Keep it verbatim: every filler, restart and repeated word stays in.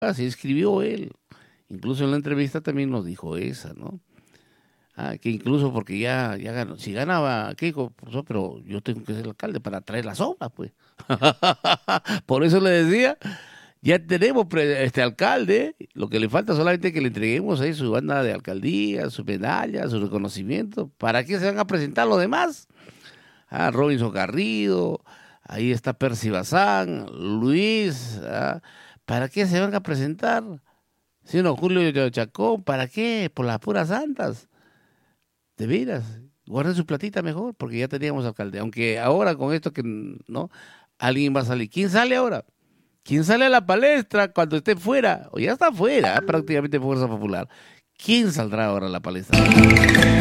Así escribió él. Incluso en la entrevista también nos dijo esa, ¿no? Ah, que incluso porque ya, ya ganó, si ganaba Keiko, profesor, pero yo tengo que ser alcalde para traer las obras, pues. Por eso le decía, ya tenemos pre- este alcalde, lo que le falta solamente que le entreguemos ahí su banda de alcaldía, su medalla, su reconocimiento. ¿Para qué se van a presentar los demás? Ah, Robinson Garrido, ahí está Percy Bazán, Luis, ah, ¿para qué se van a presentar? Si no, Julio Chacón, ¿para qué? Por las puras santas. De veras, guarden su platita mejor, porque ya teníamos alcalde. Aunque ahora con esto que no, alguien va a salir. ¿Quién sale ahora? ¿Quién sale a la palestra cuando esté fuera? O ya está fuera, prácticamente Fuerza Popular. ¿Quién saldrá ahora a la palestra?